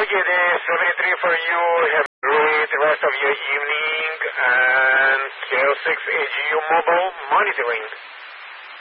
Target is 73 for you. Have a great rest of your evening. And KO6 AGU Mobile monitoring.